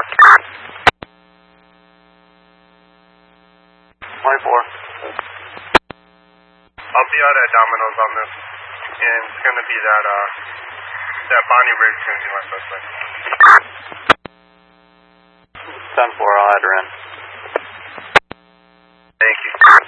24. I'll be out at Domino's on this, and it's going to be that Bonnie Riggs is going to be my suspect.